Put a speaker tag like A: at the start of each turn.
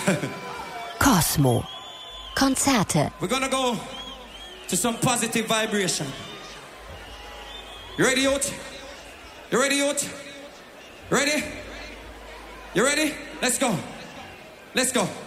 A: Cosmo. Konzerte.
B: We're gonna go to some positive vibration. You ready, youth? You ready, youth? Ready? You ready? Let's go. Let's go.